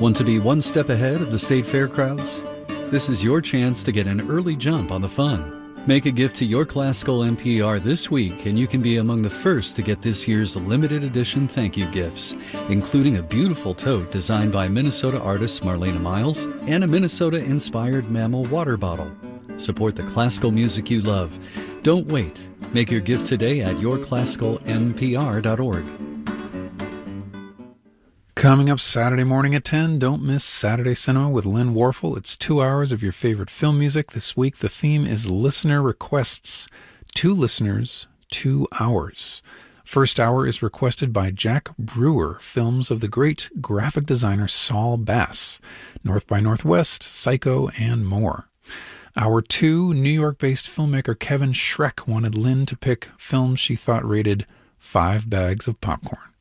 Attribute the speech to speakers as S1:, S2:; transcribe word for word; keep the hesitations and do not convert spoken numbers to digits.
S1: Want to be one step ahead of the state fair crowds? This is your chance to get an early jump on the fun. Make a gift to your classical N P R this week, and you can be among the first to get this year's limited edition thank you gifts, including a beautiful tote designed by Minnesota artist Marlena Miles and a Minnesota-inspired mammal water bottle. Support the classical music you love. Don't wait. Make your gift today at your classical m p r dot org.
S2: Coming up Saturday morning at ten, don't miss Saturday Cinema with Lynn Warfel. It's two hours of your favorite film music. This week, the theme is listener requests. Two listeners, two hours. First hour is requested by Jack Brewer, films of the great graphic designer Saul Bass, North by Northwest, Psycho, and more. Hour two, New York-based filmmaker Kevin Schreck wanted Lynn to pick films she thought rated five bags of popcorn.